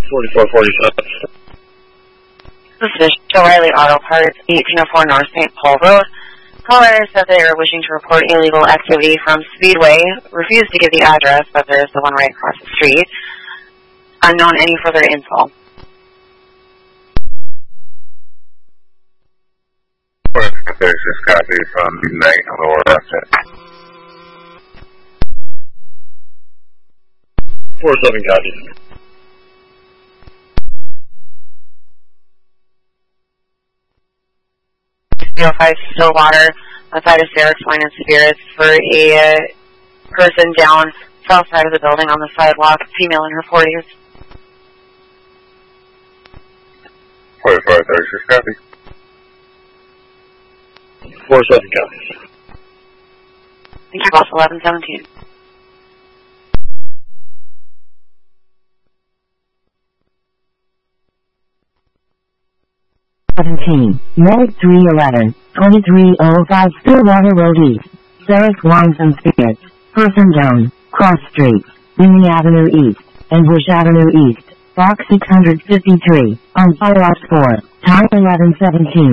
4447. This is O'Reilly Auto Parts, 1804 North St. Paul Road. Caller said they are wishing to report illegal activity from Speedway. Refused to give the address, but there's the one right across the street. Unknown any further info. There's this copy from Night Lower Asset. 47 copies. Stillwater, outside of Sarah's Wine and Spirits, for a person down south side of the building on the sidewalk, female in her 40s. 4536 copy. 47 copies. Thank you, boss. 1117. Meg 311, 2305 Stillwater Road East, Sarah's Wines and Spirits, person down, Cross Street, Winnie Avenue East, and Bush Avenue East, Box 653, on follow-up 4, time 1117.